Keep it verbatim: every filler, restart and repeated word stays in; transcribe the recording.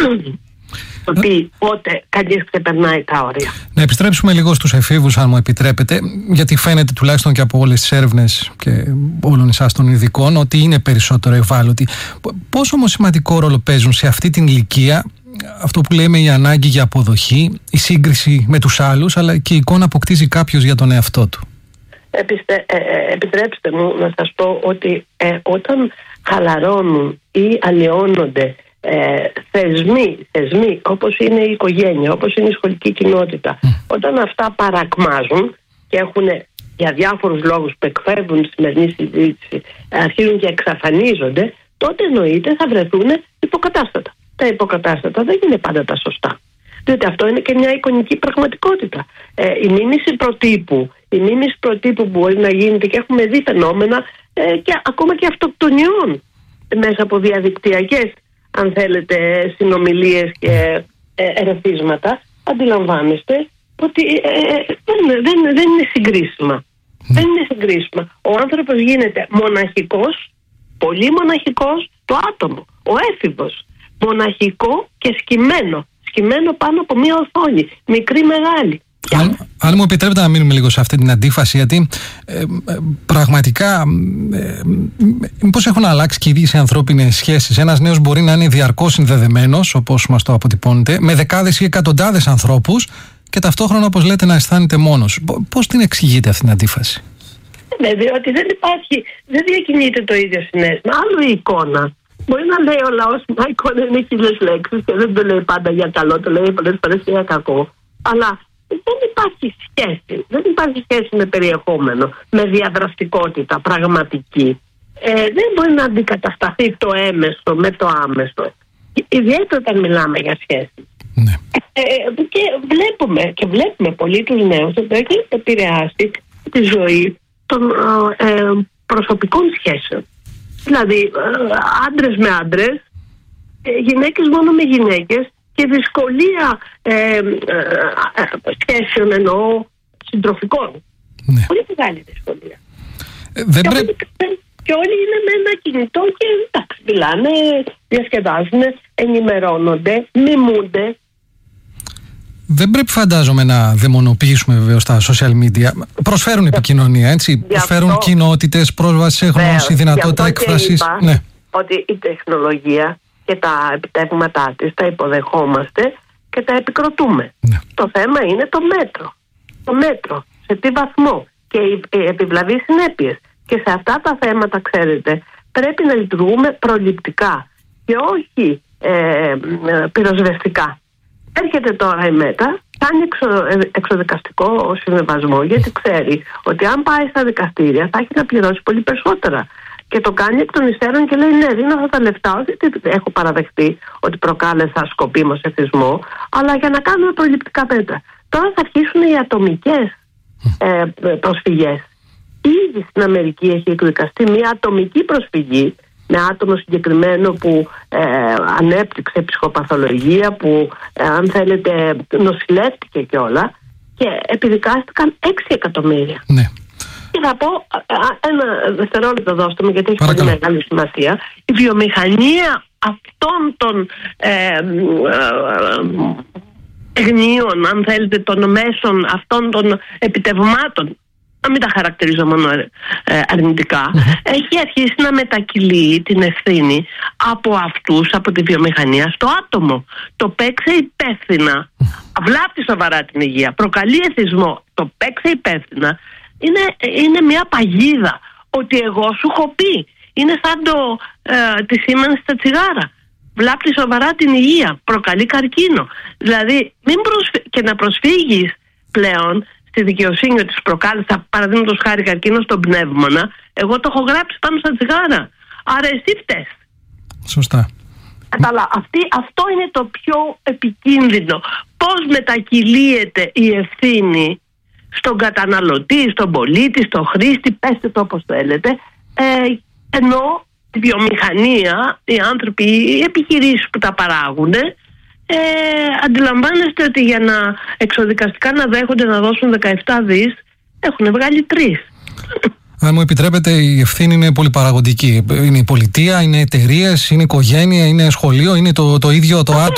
ότι πότε κανείς ξεπερνάει τα όρια. Να επιστρέψουμε λίγο στους εφήβους, αν μου επιτρέπετε, γιατί φαίνεται τουλάχιστον και από όλες τις έρευνες και όλων εσάς των ειδικών ότι είναι περισσότερο ευάλωτοι. Πόσο όμως σημαντικό ρόλο παίζουν σε αυτή την ηλικία αυτό που λέμε η ανάγκη για αποδοχή, η σύγκριση με τους άλλους, αλλά και η εικόνα που κτίζει κάποιος για τον εαυτό του? Επιστε, ε, ε, επιτρέψτε μου να σας πω ότι ε, όταν χαλαρώνουν ή αλλοιώνονται ε, θεσμοί, θεσμοί όπως είναι η οικογένεια, όπως είναι η σχολική κοινότητα, mm. όταν αυτά παρακμάζουν και έχουν για διάφορους λόγους που εκφεύγουν στη σημερινή συζήτηση, αρχίζουν και εξαφανίζονται, τότε εννοείται θα βρεθούν υποκατάστατα. Τα υποκατάστατα δεν είναι πάντα τα σωστά. Διότι αυτό είναι και μια εικονική πραγματικότητα. Ε, η μίμηση προτύπου, η μίμηση προτύπου που μπορεί να γίνεται, και έχουμε δει φαινόμενα ε, και ακόμα και αυτοκτονιών μέσα από διαδικτυακές, αν θέλετε, συνομιλίες και ε, ερεθίσματα. Αντιλαμβάνεστε ότι ε, δεν, δεν, δεν είναι συγκρίσιμα. Δεν είναι συγκρίσιμα. Ο άνθρωπος γίνεται μοναχικός, πολύ μοναχικός, το άτομο, ο έφηβος. Μοναχικό και σκυμμένο. Σκυμμένο πάνω από μια οθόνη. Μικρή, μεγάλη. Αν, αν μου επιτρέπετε να μείνουμε λίγο σε αυτή την αντίφαση, γιατί ε, ε, πραγματικά ε, μήπως έχουν αλλάξει και οι ίδιες οι ανθρώπινες σχέσεις. Ένας νέος μπορεί να είναι διαρκώς συνδεδεμένος, όπως μας το αποτυπώνετε, με δεκάδες ή εκατοντάδες ανθρώπους και ταυτόχρονα, όπως λέτε, να αισθάνεται μόνος. Πώς την εξηγείτε αυτή την αντίφαση? Ναι, διότι δεν υπάρχει, δεν διακινείται το ίδιο συναίσθημα. Άλλο η εικόνα. Μπορεί να λέει ο λαός, μια εικόνα είναι χίλιες λέξεις και δεν το λέει πάντα για καλό, το λέει πολλές φορές για κακό. Αλλά δεν υπάρχει σχέση. Δεν υπάρχει σχέση με περιεχόμενο, με διαδραστικότητα πραγματική. Ε, δεν μπορεί να αντικατασταθεί το έμεσο με το άμεσο. Ιδιαίτερα όταν μιλάμε για σχέση. Ναι. Ε, και βλέπουμε, και βλέπουμε πολλοί τους νέους ότι έχει επηρεάσει τη ζωή των ε, ε, προσωπικών σχέσεων. Δηλαδή άντρες με άντρες, γυναίκες μόνο με γυναίκες, και δυσκολία ε, ε, ε, σχέσεων, εννοώ συντροφικών. Ναι. Πολύ μεγάλη δυσκολία. Ε, δεν και, πρέ... όλοι, και όλοι είναι με ένα κινητό και εντάξει, μιλάνε, διασκεδάζουν, ενημερώνονται, μιμούνται. Δεν πρέπει, φαντάζομαι, να δαιμονοποιήσουμε βεβαίως τα social media. Προσφέρουν επικοινωνία, έτσι. Γι Προσφέρουν αυτό... κοινότητες, πρόσβαση σε γνώση, δυνατότητα έκφρασης. Ναι. Ότι η τεχνολογία και τα επιτεύγματά της τα υποδεχόμαστε και τα επικροτούμε. Ναι. Το θέμα είναι το μέτρο. Το μέτρο. Σε τι βαθμό. Και οι επιβλαβείς συνέπειες. Και σε αυτά τα θέματα, ξέρετε, πρέπει να λειτουργούμε προληπτικά και όχι ε, πυροσβεστικά. Έρχεται τώρα η ΜΕΤΑ, κάνει εξο, εξοδικαστικό συμβιβασμό, γιατί ξέρει ότι αν πάει στα δικαστήρια θα έχει να πληρώσει πολύ περισσότερα. Και το κάνει εκ των υστέρων και λέει: ναι, δίνω αυτά τα λεφτά, όχι ότι έχω παραδεχτεί ότι προκάλεσα σκοπίμως εθισμό, αλλά για να κάνουμε προληπτικά μέτρα. Τώρα θα αρχίσουν οι ατομικές ε, προσφυγές. Ήδη στην Αμερική έχει εκδικαστεί μια ατομική προσφυγή με άτομο συγκεκριμένο που ε, ανέπτυξε ψυχοπαθολογία, που ε, αν θέλετε νοσηλεύτηκε κιόλα, και επιδικάστηκαν έξι εκατομμύρια. Ναι. Και θα πω ένα δευτερόλεπτο, δώστε μου, γιατί έχει πολύ μεγάλη σημασία. Η βιομηχανία αυτών των ε, ε, εγνίων, αν θέλετε, των μέσων αυτών των επιτευγμάτων, να μην τα χαρακτηρίζω μόνο ε, αρνητικά, mm-hmm. έχει αρχίσει να μετακυλεί την ευθύνη από αυτούς, από τη βιομηχανία, στο άτομο. Το παίξε υπεύθυνα, βλάπτει σοβαρά την υγεία, προκαλεί εθισμό, το παίξε υπεύθυνα. Είναι, είναι μια παγίδα ότι εγώ σου έχω πει. Είναι σαν το, ε, τη σήμανση στα τσιγάρα. Βλάπτει σοβαρά την υγεία, προκαλεί καρκίνο. Δηλαδή, μην προσφύ... και να προσφύγεις πλέον στη δικαιοσύνη ότι σου προκάλεσα, παραδείγματος χάρη, καρκίνο στον πνεύμονα. Εγώ το έχω γράψει πάνω στα τσιγάρα. Άρα εσύ φταίς. Σωστά. Αλλά αυτή, αυτό είναι το πιο επικίνδυνο. Πώς μετακυλίεται η ευθύνη στον καταναλωτή, στον πολίτη, στον χρήστη, πέστε το όπως θέλετε, ε, ενώ η βιομηχανία, οι άνθρωποι, οι επιχειρήσεις που τα παράγουν, ε, αντιλαμβάνεστε ότι για να εξοδικαστικά να δέχονται να δώσουν δεκαεπτά δις, έχουν βγάλει τρεις. Αν μου επιτρέπετε, η ευθύνη είναι πολυπαραγωγική. Είναι η πολιτεία, είναι εταιρείες, είναι η οικογένεια, είναι σχολείο, είναι το, το ίδιο το άτομο.